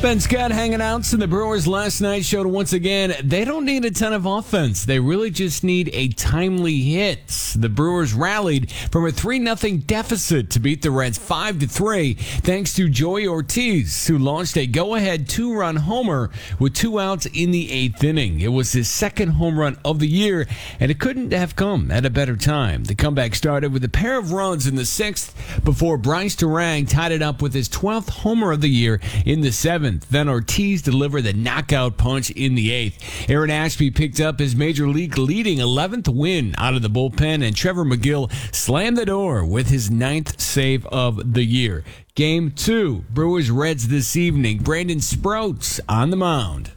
Ben Scott hanging out. And the Brewers last night showed once again they don't need a ton of offense. They really just need a timely hit. The Brewers rallied from a 3-0 deficit to beat the Reds 5-3 thanks to Joey Ortiz, who launched a go-ahead 2-run homer with 2 outs in the 8th inning. It was his second home run of the year, and it couldn't have come at a better time. The comeback started with a pair of runs in the 6th before Bryce Durang tied it up with his 12th homer of the year in the 7th. Then Ortiz delivered the knockout punch in the 8th. Aaron Ashby picked up his major league leading 11th win out of the bullpen, and Trevor McGill slammed the door with his 9th save of the year. Game 2, Brewers-Reds this evening. Brandon Sprouts on the mound.